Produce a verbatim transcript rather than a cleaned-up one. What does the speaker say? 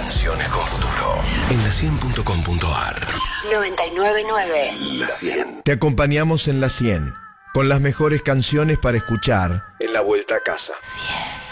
Canciones con futuro. En la cien punto com punto ar. noventa y nueve punto nueve. La cien. Te acompañamos en la cien, con las mejores canciones para escuchar en la vuelta a casa. cien.